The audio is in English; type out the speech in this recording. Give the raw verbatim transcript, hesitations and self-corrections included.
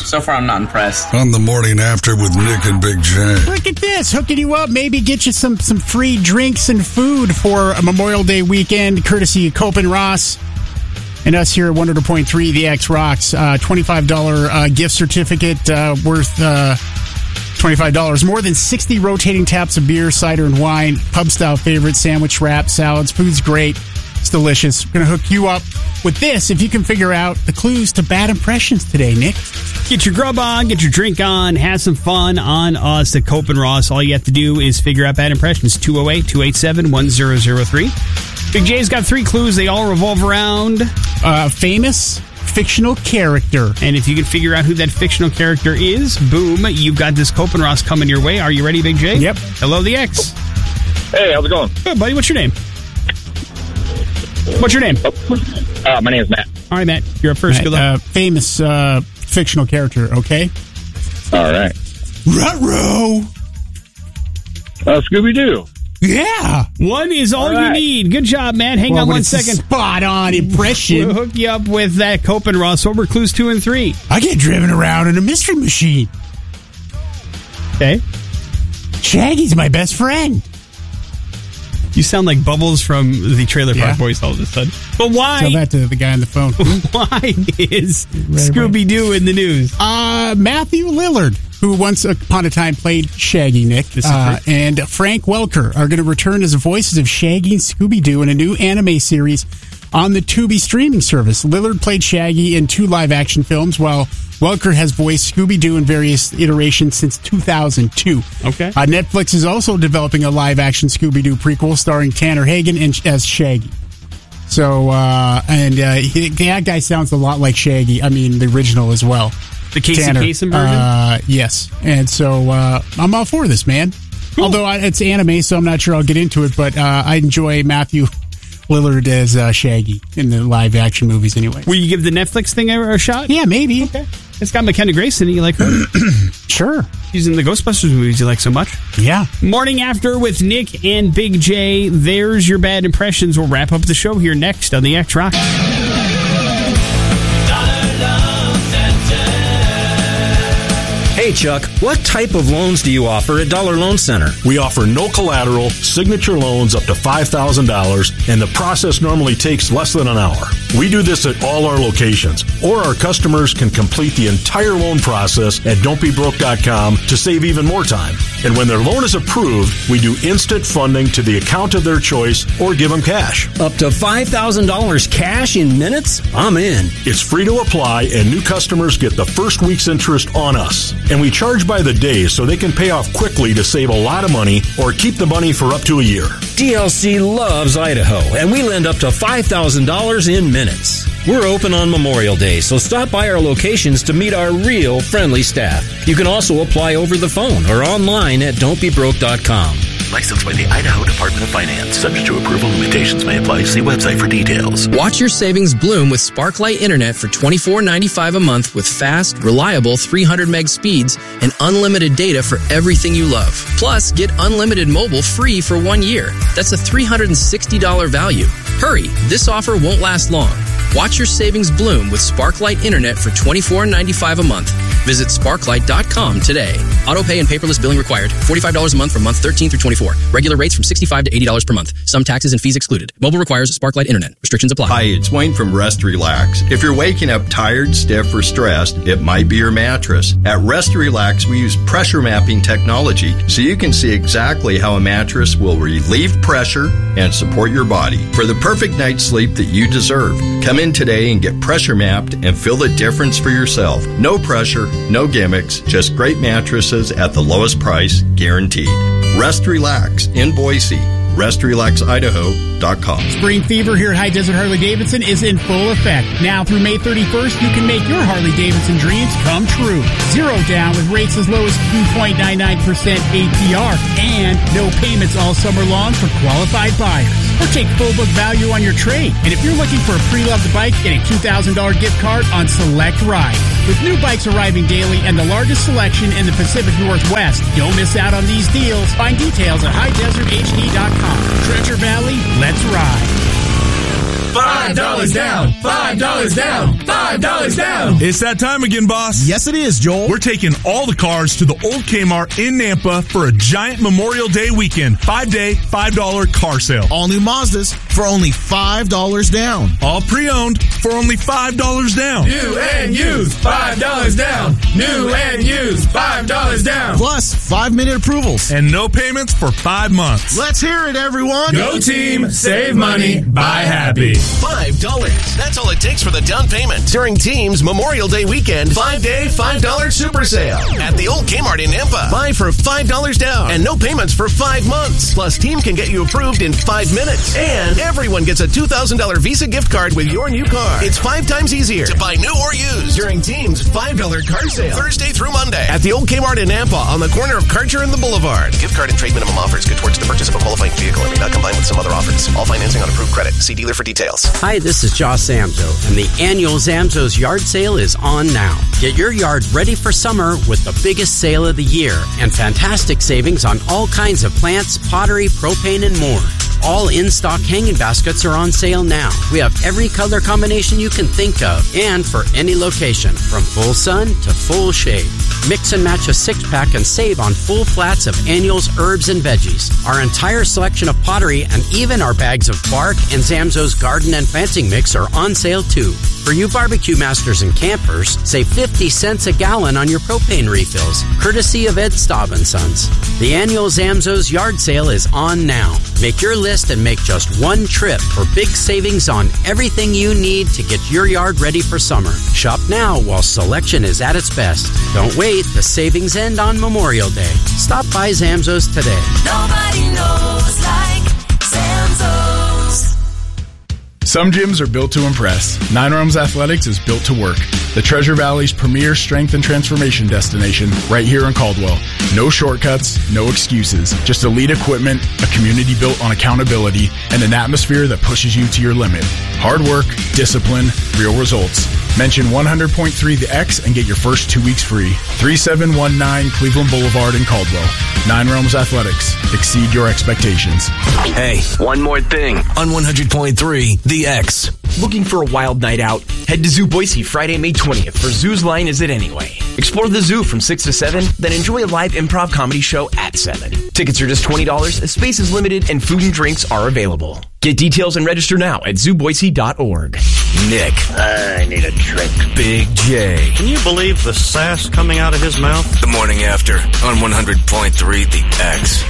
So far, I'm not impressed. On the morning after with Nick and Big J. Look at this, hooking you up, maybe get you some, some free drinks and food for a Memorial Day weekend, courtesy of Cope and Ross. And us here at one hundred point three, The X Rocks. Uh, twenty-five dollars uh, gift certificate uh, worth uh, twenty-five dollars. More than sixty rotating taps of beer, cider, and wine. Pub-style favorites, sandwich wrap, salads. Food's great. It's delicious. We're going to hook you up with this if you can figure out the clues to bad impressions today, Nick. Get your grub on, get your drink on, have some fun on us at Cope and Ross. All you have to do is figure out bad impressions. two oh eight, two eight seven, one oh oh three. Big J's got three clues. They all revolve around uh, famous fictional character. And if you can figure out who that fictional character is, boom, you've got this Cope and Ross coming your way. Are you ready, Big J? Yep. Hello, The X. Hey, how's it going? Good, buddy. What's your name? What's your name? Uh, my name is Matt. All right, Matt. You're up first. Matt, Good luck. uh, famous uh, fictional character, okay? All right. Ruh-roh! Uh, Scooby-Doo. Yeah! One is all, all you right. need. Good job, Matt. Hang well, on one it's second. A spot-on impression. We'll hook you up with that Cope and Ross. What were clues two and three? I get driven around in a mystery machine. Okay. Shaggy's my best friend. You sound like Bubbles from the Trailer Park Yeah. Boys all of a sudden. But why? Tell that to the guy on the phone. Why is Scooby-Doo in the news? Uh, Matthew Lillard, who once upon a time played Shaggy, Nick, This is uh, true. and Frank Welker are going to return as the voices of Shaggy and Scooby-Doo in a new anime series on the Tubi streaming service. Lillard played Shaggy in two live-action films, while Welker has voiced Scooby-Doo in various iterations since two thousand two. Okay. Uh, Netflix is also developing a live-action Scooby-Doo prequel starring Tanner Hagen and, as Shaggy. So, uh, and uh, he, that guy sounds a lot like Shaggy. I mean, the original as well. The Casey Tanner. Kasem version? Uh, yes. And so uh, I'm all for this, man. Cool. Although I, it's anime, so I'm not sure I'll get into it, but uh, I enjoy Matthew Lillard as uh, Shaggy in the live-action movies anyway. Will you give the Netflix thing a, a shot? Yeah, maybe. Okay. It's got McKenna Grace in it. You like her? Sure. She's in the Ghostbusters movies you like so much. Yeah. Morning After with Nick and Big J. There's your bad impressions. We'll wrap up the show here next on the X Rock. Hey, Chuck, what type of loans do you offer at Dollar Loan Center? We offer no collateral, signature loans up to five thousand dollars, and the process normally takes less than an hour. We do this at all our locations, or our customers can complete the entire loan process at don't be broke dot com to save even more time. And when their loan is approved, we do instant funding to the account of their choice or give them cash. Up to five thousand dollars cash in minutes? I'm in. It's free to apply, and new customers get the first week's interest on us. And we charge by the day so they can pay off quickly to save a lot of money or keep the money for up to a year. D L C loves Idaho, and we lend up to five thousand dollars in minutes. We're open on Memorial Day, so stop by our locations to meet our real friendly staff. You can also apply over the phone or online at don't be broke dot com. Licensed by the Idaho Department of Finance. Subject to approval, limitations may apply. See website for details. Watch your savings bloom with Sparklight Internet for twenty-four ninety-five a month with fast, reliable three hundred meg speeds and unlimited data for everything you love. Plus, get unlimited mobile free for one year. That's a three hundred sixty dollars value. Hurry, this offer won't last long. Watch your savings bloom with Sparklight Internet for twenty-four ninety-five a month. Visit sparklight dot com today. Auto pay and paperless billing required. forty-five dollars a month from month thirteen through twenty-four. Regular rates from sixty-five dollars to eighty dollars per month. Some taxes and fees excluded. Mobile requires Sparklight Internet. Restrictions apply. Hi, it's Wayne from Rest Relax. If you're waking up tired, stiff, or stressed, it might be your mattress. At Rest Relax, we use pressure mapping technology so you can see exactly how a mattress will relieve pressure and support your body for the perfect night's sleep that you deserve. Come in today and get pressure mapped and feel the difference for yourself. No pressure, no gimmicks, just great mattresses at the lowest price, guaranteed. Rest Relax in Boise. rest relax idaho dot com. Spring fever here at High Desert Harley-Davidson is in full effect. Now through May thirty-first, you can make your Harley-Davidson dreams come true. Zero down with rates as low as two point nine nine percent A P R and no payments all summer long for qualified buyers. Or take full book value on your trade. And if you're looking for a pre-loved bike, get a two thousand dollars gift card on select rides. With new bikes arriving daily and the largest selection in the Pacific Northwest, don't miss out on these deals. Find details at high desert h d dot com. Treasure Valley, let's ride. five dollars down, five dollars down, five dollars down. It's that time again, boss. Yes, it is, Joel. We're taking all the cars to the old Kmart in Nampa for a giant Memorial Day weekend. Five-day, five dollar car sale. All new Mazdas for only five dollars down. All pre-owned for only five dollars down. New and used, five dollars down. New and used, five dollars down. Plus, five-minute approvals. And no payments for five months. Let's hear it, everyone. Go team, save money, buy happy. five dollars. That's all it takes for the down payment during Team's Memorial Day weekend five-day, five dollar super sale at the old Kmart in Nampa. Buy for five dollars down and no payments for five months. Plus, Team can get you approved in five minutes. And everyone gets a two thousand dollars Visa gift card with your new car. It's five times easier to buy new or used during Team's five dollar car sale Thursday through Monday at the old Kmart in Nampa on the corner of Karcher and the Boulevard. Gift card and trade minimum offers good towards the purchase of a qualifying vehicle and may not combine with some other offers. All financing on approved credit. See dealer for details. Hi, this is Josh Zamzo, and the annual Zamzo's yard sale is on now. Get your yard ready for summer with the biggest sale of the year and fantastic savings on all kinds of plants, pottery, propane, and more. All in-stock hanging baskets are on sale now. We have every color combination you can think of and for any location, from full sun to full shade. Mix and match a six-pack and save on full flats of Annual's herbs and veggies. Our entire selection of pottery and even our bags of bark and Zamzo's garden and planting mix are on sale too. For you barbecue masters and campers, save fifty cents a gallon on your propane refills, courtesy of Ed Staub and Sons. The annual Zamzo's yard sale is on now. Make your list and make just one trip for big savings on everything you need to get your yard ready for summer. Shop now while selection is at its best. Don't wait, the savings end on Memorial Day. Stop by Zamzo's today. Nobody knows like Zamzo's. Some gyms are built to impress. Nine Realms Athletics is built to work. The Treasure Valley's premier strength and transformation destination right here in Caldwell. No shortcuts, no excuses. Just elite equipment, a community built on accountability, and an atmosphere that pushes you to your limit. Hard work, discipline, real results. Mention one hundred point three The X and get your first two weeks free. thirty-seven nineteen Cleveland Boulevard in Caldwell. Nine Realms Athletics. Exceed your expectations. Hey, one more thing. On one hundred point three The X. Looking for a wild night out? Head to Zoo Boise Friday, May twentieth for Zoo's Line Is It Anyway? Explore the zoo from six to seven, then enjoy a live improv comedy show at seven. Tickets are just twenty dollars, space is limited, and food and drinks are available. Get details and register now at zoo boise dot org. Nick. I need a drink. Big J. Can you believe the sass coming out of his mouth? The morning after on one hundred point three The X.